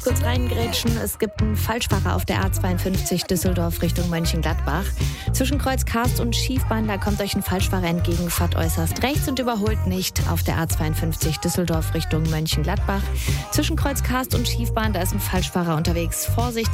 Kurz reingrätschen, es gibt einen Falschfahrer auf der A52 Düsseldorf Richtung Mönchengladbach. Zwischen Kreuz Karst und Schiefbahn, da kommt euch ein Falschfahrer entgegen, fahrt äußerst rechts und überholt nicht auf der A52 Düsseldorf Richtung Mönchengladbach. Zwischen Kreuz Karst und Schiefbahn, da ist ein Falschfahrer unterwegs. Vorsicht!